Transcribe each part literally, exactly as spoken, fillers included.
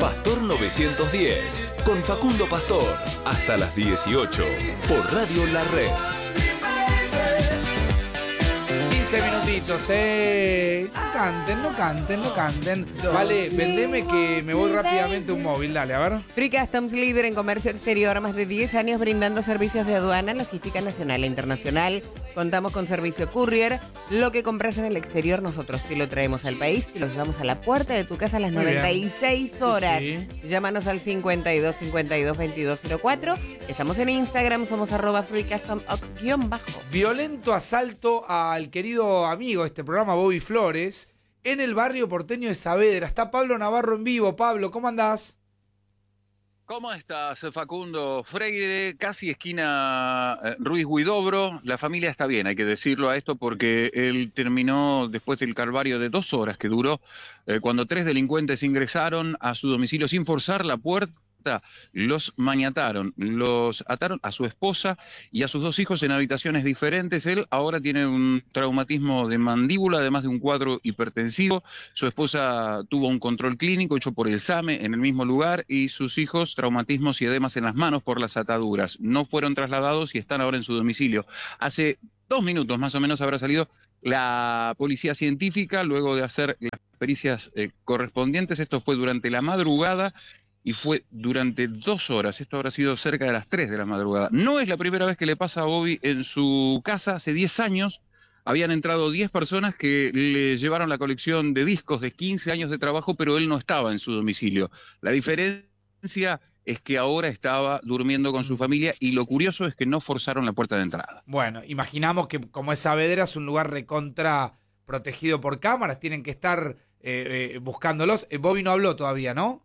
Pastor novecientos diez, con Facundo Pastor, hasta las dieciocho, por Radio La Red. quince minutitos, eh. No canten, no canten, no canten. Vale, vendeme que me voy rápidamente un móvil, dale, a ver. Free Customs, líder en comercio exterior, más de diez años brindando servicios de aduana, logística nacional e internacional. Contamos con servicio courier. Lo que compras en el exterior, nosotros te lo traemos al país, te lo llevamos a la puerta de tu casa a las Muy noventa y seis horas. Sí. Llámanos al cincuenta y dos, cincuenta y dos, veintidós cero cuatro. Estamos en Instagram, somos arroba Free Custom guión bajo. Violento asalto al querido amigo de este programa, Bobby Flores, en el barrio porteño de Saavedra. Está Pablo Navarro en vivo. Pablo, ¿cómo andás? ¿Cómo estás, Facundo? Freire, casi esquina eh, Ruiz Huidobro. La familia está bien, hay que decirlo a esto, porque él terminó después del calvario de dos horas que duró, eh, cuando tres delincuentes ingresaron a su domicilio sin forzar la puerta. Los maniataron, los ataron a su esposa y a sus dos hijos en habitaciones diferentes. Él ahora tiene un traumatismo de mandíbula, además de un cuadro hipertensivo. Su esposa tuvo un control clínico hecho por el SAME en el mismo lugar, y sus hijos traumatismos y edemas en las manos por las ataduras. No fueron trasladados y están ahora en su domicilio. Hace dos minutos más o menos habrá salido la policía científica luego de hacer las pericias eh, correspondientes. Esto fue durante la madrugada y fue durante dos horas. Esto habrá sido cerca de las tres de la madrugada. No es la primera vez que le pasa a Bobby en su casa. Hace diez años habían entrado diez personas que le llevaron la colección de discos de quince años de trabajo, pero él no estaba en su domicilio. La diferencia es que ahora estaba durmiendo con su familia, y lo curioso es que no forzaron la puerta de entrada. Bueno, imaginamos que como es Saavedra, es un lugar recontra protegido por cámaras, tienen que estar eh, eh, buscándolos. Eh, Bobby no habló todavía, ¿no?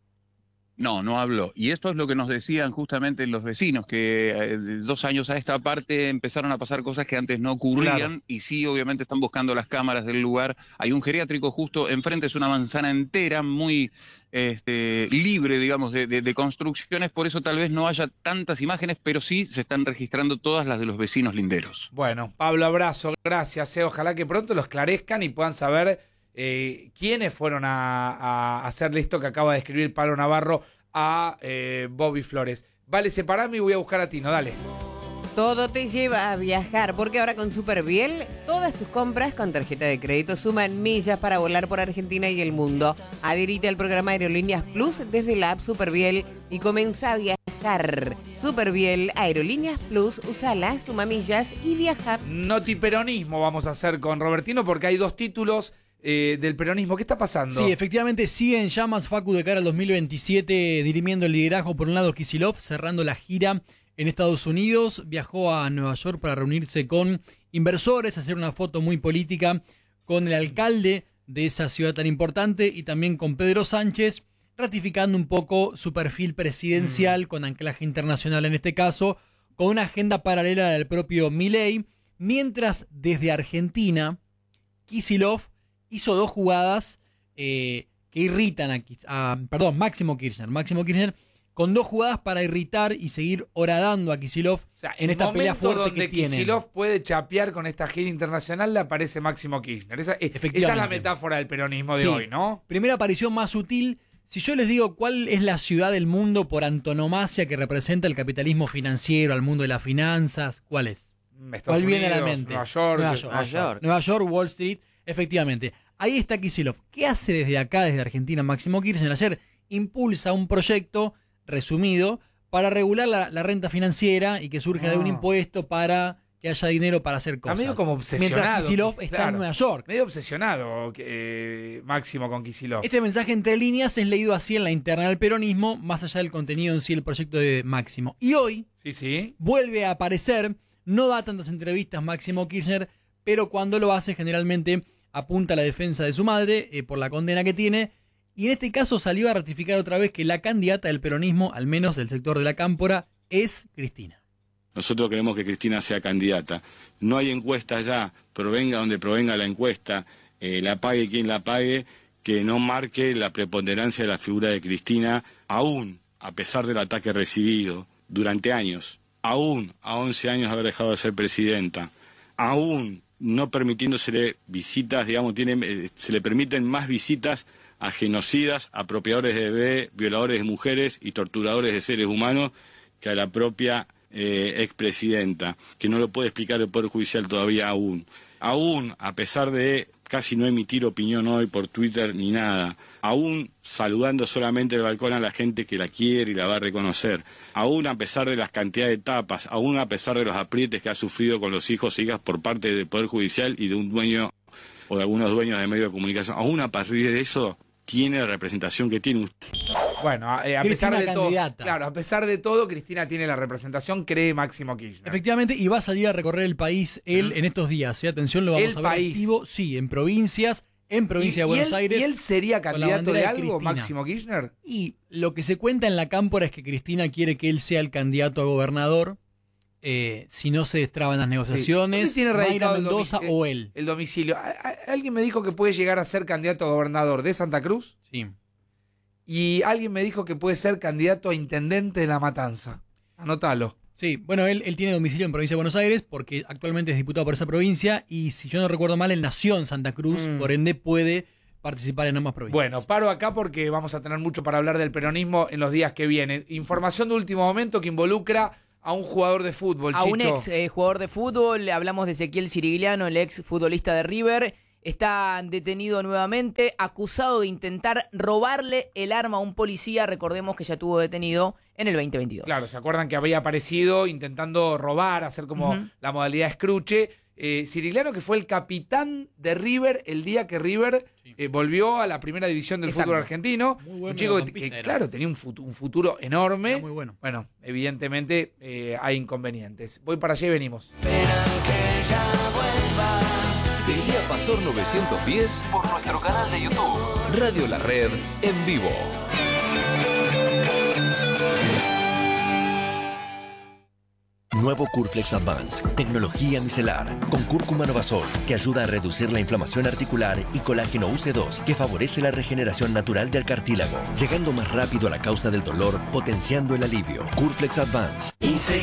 No, no habló. Y esto es lo que nos decían justamente los vecinos, que eh, de dos años a esta parte empezaron a pasar cosas que antes no ocurrían. Claro. Y sí, obviamente están buscando las cámaras del lugar. Hay un geriátrico justo enfrente, es una manzana entera, muy este, libre, digamos, de, de, de construcciones. Por eso tal vez no haya tantas imágenes, pero sí se están registrando todas las de los vecinos linderos. Bueno, Pablo, abrazo, gracias. Eh. Ojalá que pronto lo esclarezcan y puedan saber Eh, quiénes fueron a, a hacerle esto que acaba de escribir Pablo Navarro a eh, Bobby Flores. Vale, separame y voy a buscar a Tino, dale. Todo te lleva a viajar, porque ahora con Superviel todas tus compras con tarjeta de crédito suman millas para volar por Argentina y el mundo. Adherite al programa Aerolíneas Plus desde la app Superviel y comienza a viajar. Superviel, Aerolíneas Plus, usala, suma millas y viaja. Notiperonismo vamos a hacer con Robertino, porque hay dos títulos Eh, del peronismo. ¿Qué está pasando? Sí, efectivamente sigue en llamas Facu de cara al dos mil veintisiete, dirimiendo el liderazgo. Por un lado, Kicillof cerrando la gira en Estados Unidos, viajó a Nueva York para reunirse con inversores, hacer una foto muy política con el alcalde de esa ciudad tan importante y también con Pedro Sánchez, ratificando un poco su perfil presidencial, mm. con anclaje internacional en este caso, con una agenda paralela al propio Milei, mientras desde Argentina Kicillof hizo dos jugadas eh, que irritan a, a perdón, Máximo Kirchner. Máximo Kirchner con dos jugadas para irritar y seguir horadando a Kicillof, o sea, en esta pelea fuerte que tiene. Kicillof puede chapear con esta gira internacional, le aparece Máximo Kirchner. Esa, esa es la metáfora del peronismo de sí. hoy, ¿no? Primera aparición más sutil. Si yo les digo cuál es la ciudad del mundo por antonomasia que representa el capitalismo financiero, al mundo de las finanzas, ¿cuál es? Estados ¿Cuál Unidos, viene a la mente? Nueva York, Nueva York, Nueva York. Nueva York, Wall Street. Efectivamente, ahí está Kicillof. ¿Qué hace desde acá, desde Argentina, Máximo Kirchner? Ayer impulsa un proyecto, resumido, para regular la, la renta financiera y que surja ah. de un impuesto para que haya dinero para hacer cosas. Está medio como obsesionado. Mientras Kicillof está claro, en Nueva York. Medio obsesionado eh, Máximo con Kicillof. Este mensaje entre líneas es leído así en la interna del peronismo, más allá del contenido en sí del proyecto de Máximo. Y hoy sí, sí. vuelve a aparecer, no da tantas entrevistas Máximo Kirchner, pero cuando lo hace generalmente apunta a la defensa de su madre eh, por la condena que tiene, y en este caso salió a ratificar otra vez que la candidata del peronismo, al menos del sector de la Cámpora, es Cristina. Nosotros queremos que Cristina sea candidata. No hay encuesta ya, provenga donde provenga la encuesta, eh, la pague quien la pague, que no marque la preponderancia de la figura de Cristina, aún a pesar del ataque recibido durante años, aún a once años de haber dejado de ser presidenta, aún no permitiéndosele visitas, digamos, tiene, se le permiten más visitas a genocidas, apropiadores de bebés, violadores de mujeres y torturadores de seres humanos que a la propia eh, expresidenta, que no lo puede explicar el Poder Judicial todavía aún. Aún, a pesar de casi no emitir opinión hoy por Twitter ni nada, aún saludando solamente el balcón a la gente que la quiere y la va a reconocer, aún a pesar de las cantidades de tapas, aún a pesar de los aprietes que ha sufrido con los hijos e hijas por parte del Poder Judicial y de un dueño o de algunos dueños de medios de comunicación, aún a partir de eso tiene la representación que tiene usted. Bueno, eh, a Cristina pesar de todo, candidata. claro, a pesar de todo, Cristina tiene la representación, cree Máximo Kirchner. Efectivamente, y va a salir a recorrer el país él Mm. en estos días. ¿eh? Atención, lo vamos El a ver país. activo, sí, en provincias, en provincia ¿Y- de Buenos y él, Aires. ¿Y él sería con la candidato de bandera de algo, Cristina. Máximo Kirchner? Y lo que se cuenta en la cámpora es que Cristina quiere que él sea el candidato a gobernador. Eh, si no se destraban las negociaciones, ¿Dónde tiene Mayra radicado el Mendoza domi- o él. El domicilio. A- a- Alguien me dijo que puede llegar a ser candidato a gobernador de Santa Cruz Sí. y alguien me dijo que puede ser candidato a intendente de La Matanza. Anótalo. Sí, bueno, él, él tiene domicilio en provincia de Buenos Aires porque actualmente es diputado por esa provincia y si yo no recuerdo mal, él nació en Santa Cruz, Mm. por ende puede participar en ambas provincias. Bueno, paro acá porque vamos a tener mucho para hablar del peronismo en los días que vienen. Información de último momento que involucra a un jugador de fútbol, A un Chicho. ex eh, jugador de fútbol, le hablamos de Ezequiel Cirigliano, el ex futbolista de River, está detenido nuevamente, acusado de intentar robarle el arma a un policía, recordemos que ya tuvo detenido en el veinte veintidós. Claro, ¿se acuerdan que había aparecido intentando robar, hacer como Ujú. la modalidad escruche? Eh, Cirigliano, que fue el capitán de River el día que River eh, volvió a la primera división del Exacto. fútbol argentino. Muy bueno un chico que, mediocampista que, era. claro, tenía un futuro, un futuro enorme. Era muy bueno. Bueno, evidentemente eh, hay inconvenientes. Voy para allá y venimos. Seguí a Pastor novecientos diez por nuestro canal de YouTube. Radio La Red en vivo. Nuevo Curflex Advance, tecnología micelar, con cúrcuma Novasol, que ayuda a reducir la inflamación articular, y colágeno U C dos, que favorece la regeneración natural del cartílago, llegando más rápido a la causa del dolor, potenciando el alivio. Curflex Advance.